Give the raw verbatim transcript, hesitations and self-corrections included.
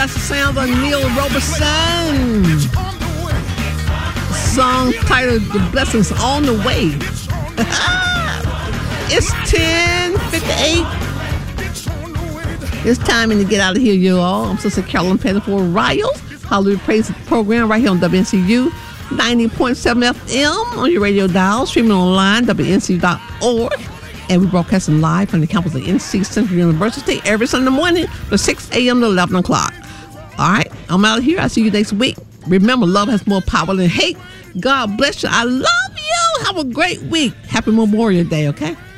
That's the sound of Neil Robertson. Song titled The Blessings on the Way. It's ten fifty-eight. It's time to get out of here, you all. I'm Sister Carolyn Petty for Riles Hallelujah Praise program right here on W N C U ninety point seven F M on your radio dial, streaming online, W N C U dot org. And we're broadcasting live from the campus of N C Central University every Sunday morning from six a.m. to eleven o'clock. All right, I'm out of here. I'll see you next week. Remember, love has more power than hate. God bless you. I love you. Have a great week. Happy Memorial Day, okay?